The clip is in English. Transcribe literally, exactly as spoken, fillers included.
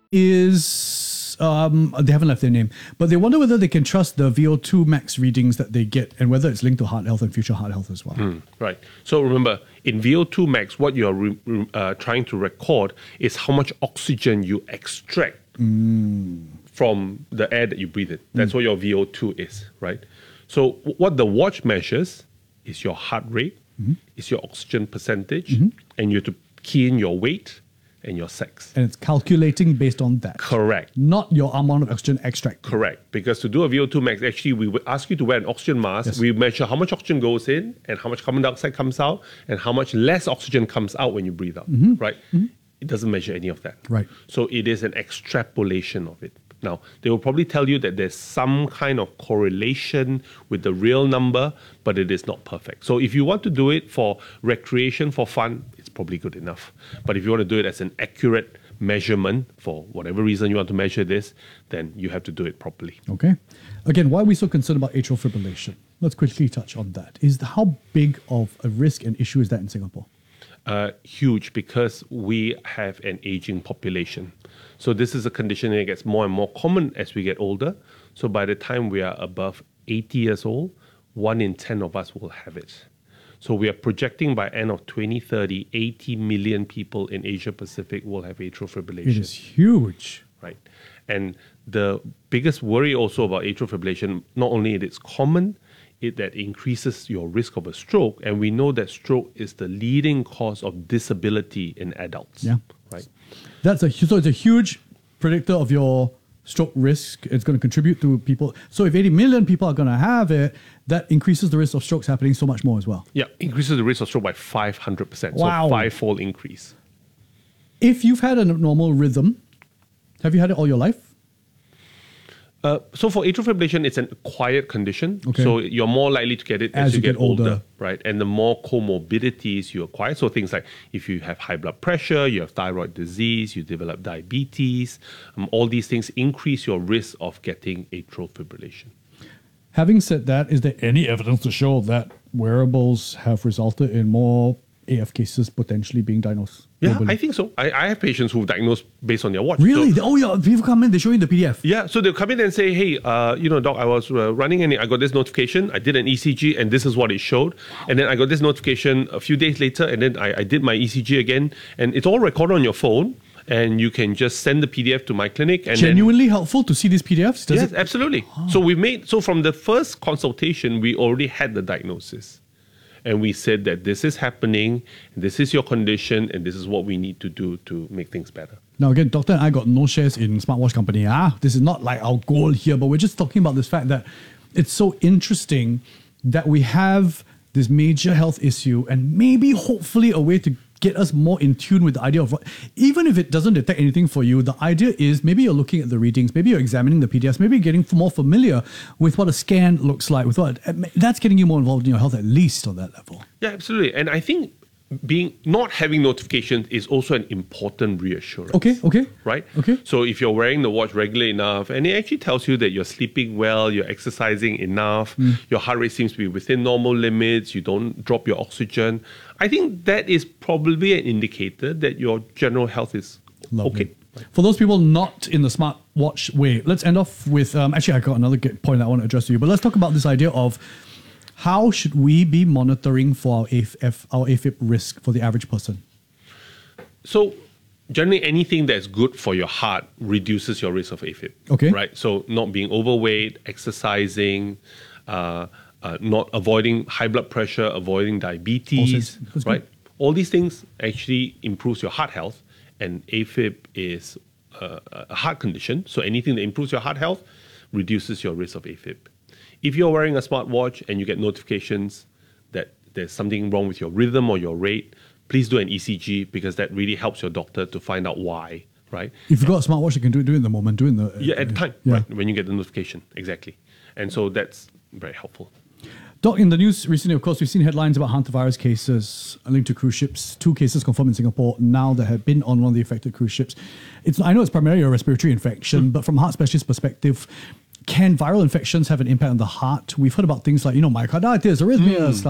is, um, they haven't left their name, but they wonder whether they can trust the V O two max readings that they get and whether it's linked to heart health and future heart health as well. Mm, right. So remember, in V O two max, what you're re- re- uh, trying to record is how much oxygen you extract mm. from the air that you breathe in. That's mm. what your V O two is, right? So w- what the watch measures is your heart rate, mm-hmm. is your oxygen percentage, mm-hmm. and you have to key in your weight and your sex. And it's calculating based on that. Correct. Not your amount of oxygen extract. Correct. Because to do a V O two max, actually, we would ask you to wear an oxygen mask. Yes. We measure how much oxygen goes in and how much carbon dioxide comes out and how much less oxygen comes out when you breathe out, mm-hmm. right? Mm-hmm. It doesn't measure any of that. Right. So it is an extrapolation of it. Now, they will probably tell you that there's some kind of correlation with the real number, but it is not perfect. So if you want to do it for recreation, for fun, it's probably good enough. But if you want to do it as an accurate measurement, for whatever reason you want to measure this, then you have to do it properly. Okay. Again, why are we so concerned about atrial fibrillation? Let's quickly touch on that. Is the, how big of a risk and issue is that in Singapore? Uh, huge, because we have an aging population. So this is a condition that gets more and more common as we get older. So by the time we are above eighty years old, one in ten of us will have it. So we are projecting by end of twenty thirty, eighty million people in Asia Pacific will have atrial fibrillation. It is huge. Right. And the biggest worry also about atrial fibrillation, not only it is common, it that increases your risk of a stroke. And we know that stroke is the leading cause of disability in adults. Yeah. Right. That's a so it's a huge predictor of your stroke risk. It's going to contribute to people. So if eighty million people are going to have it, that increases the risk of strokes happening so much more as well. Yeah, increases the risk of stroke by five hundred percent. Wow. So five-fold increase. If you've had a normal rhythm, have you had it all your life? Uh, so for atrial fibrillation, it's an acquired condition. Okay. So you're more likely to get it as, as you, you get, get older. older, right? And the more comorbidities you acquire, so things like if you have high blood pressure, you have thyroid disease, you develop diabetes, um, all these things increase your risk of getting atrial fibrillation. Having said that, is there any evidence to show that wearables have resulted in more A F cases potentially being diagnosed? Yeah, globally? I think so. I, I have patients who've diagnosed based on their watch. Really? So, oh, yeah. People come in, they show you the P D F. Yeah, so they'll come in and say, hey, uh, you know, doc, I was uh, running and I got this notification. I did an E C G and this is what it showed. And then I got this notification a few days later and then I, I did my E C G again. And it's all recorded on your phone. And you can just send the P D F to my clinic. And Genuinely then, helpful to see these P D Fs? Does yes, it? absolutely. Oh. So we made, so from the first consultation, we already had the diagnosis. And we said that this is happening, this is your condition, and this is what we need to do to make things better. Now, again, Doctor and I got no shares in smartwatch company. Ah, this is not like our goal here, but we're just talking about this fact that it's so interesting that we have this major health issue and maybe hopefully a way to get us more in tune with the idea of what, even if it doesn't detect anything for you, the idea is maybe you're looking at the readings, maybe you're examining the P D Fs, maybe you're getting more familiar with what a scan looks like, with what that's getting you more involved in your health, at least on that level. Yeah, absolutely. And I think being not having notifications is also an important reassurance. Okay, okay. Right? Okay. So if you're wearing the watch regularly enough and it actually tells you that you're sleeping well, you're exercising enough, mm. your heart rate seems to be within normal limits, you don't drop your oxygen, I think that is probably an indicator that your general health is Lovely. okay. For those people not in the smartwatch way, let's end off with, um, actually I got another point I want to address to you, but let's talk about this idea of how should we be monitoring for our A F, our A Fib risk for the average person? So generally anything that's good for your heart reduces your risk of A Fib. Okay. Right? So not being overweight, exercising, uh, uh, not avoiding high blood pressure, avoiding diabetes, right? Good. All these things actually improves your heart health, and A Fib is uh, a heart condition. So anything that improves your heart health reduces your risk of A Fib. If you're wearing a smartwatch and you get notifications that there's something wrong with your rhythm or your rate, please do an E C G because that really helps your doctor to find out why, right? If you've got a smartwatch, you can do it, do it in the moment, do it in the... Yeah, at the time, yeah. right, when you get the notification, exactly. And so that's very helpful. Doc, in the news recently, of course, we've seen headlines about hantavirus cases linked to cruise ships. Two cases confirmed in Singapore now that have been on one of the affected cruise ships. It's I know it's primarily a respiratory infection, mm. but from a heart specialist perspective, can viral infections have an impact on the heart? We've heard about things like, you know, myocarditis, arrhythmias, mm.